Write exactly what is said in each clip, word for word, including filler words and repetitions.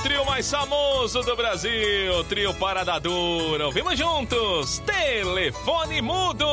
trio mais famoso do Brasil, trio Parada Dura. Ouvimos juntos, Telefone Mudo.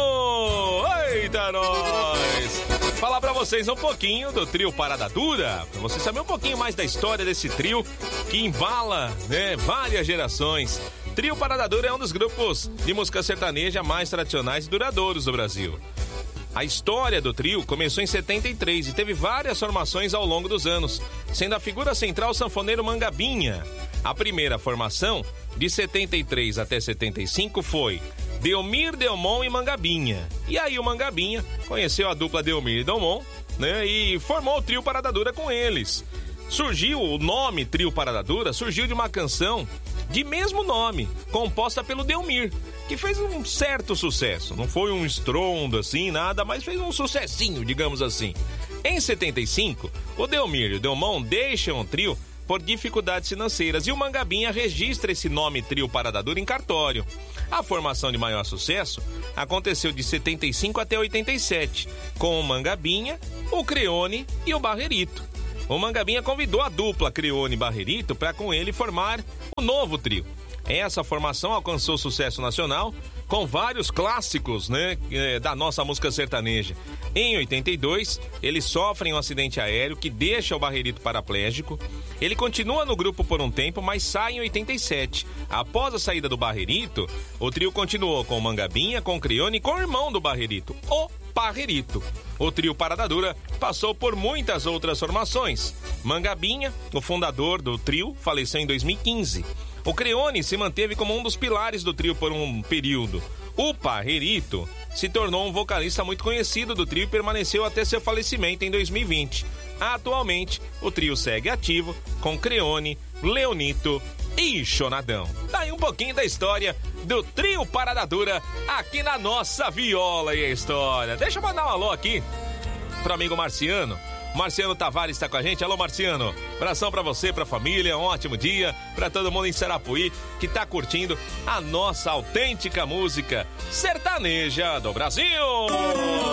Eita, nós! Falar pra vocês um pouquinho do trio Parada Dura, pra vocês saberem um pouquinho mais da história desse trio que embala, né, várias gerações. Trio Parada Dura é um dos grupos de música sertaneja mais tradicionais e duradouros do Brasil. A história do trio começou em setenta e três e teve várias formações ao longo dos anos, sendo a figura central o sanfoneiro Mangabinha. A primeira formação, de setenta e três até setenta e cinco, foi Delmir, Delmon e Mangabinha. E aí o Mangabinha conheceu a dupla Delmir e Delmon, né, e formou o trio Parada Dura com eles. Surgiu, o nome Trio Parada Dura surgiu de uma canção de mesmo nome, composta pelo Delmir, que fez um certo sucesso. Não foi um estrondo assim, nada, mas fez um sucessinho, digamos assim. Em setenta e cinco, o Delmir e o Delmon deixam o trio por dificuldades financeiras e o Mangabinha registra esse nome Trio Parada Dura em cartório. A formação de maior sucesso aconteceu de setenta e cinco até oitenta e sete, com o Mangabinha, o Creone e o Barrerito. O Mangabinha convidou a dupla Creone e Barrerito para com ele formar o novo trio. Essa formação alcançou sucesso nacional com vários clássicos, né, da nossa música sertaneja. Em oitenta e dois, eles sofrem um acidente aéreo que deixa o Barrerito paraplégico. Ele continua no grupo por um tempo, mas sai em oitenta e sete. Após a saída do Barrerito, o trio continuou com o Mangabinha, com o Creone e com o irmão do Barrerito, o Parrerito. O trio Parada Dura passou por muitas outras formações. Mangabinha, o fundador do trio, faleceu em dois mil e quinze. O Creone se manteve como um dos pilares do trio por um período. O Parrerito se tornou um vocalista muito conhecido do trio e permaneceu até seu falecimento em dois mil e vinte. Atualmente, o trio segue ativo com Creone, Leonito e Chonadão. Daí um pouquinho da história do trio Parada Dura aqui na nossa Viola e a História. Deixa eu mandar um alô aqui pro amigo Marciano. Marciano Tavares está com a gente. Alô, Marciano. Abração pra você, pra família, um ótimo dia pra todo mundo em Sarapuí que tá curtindo a nossa autêntica música sertaneja do Brasil.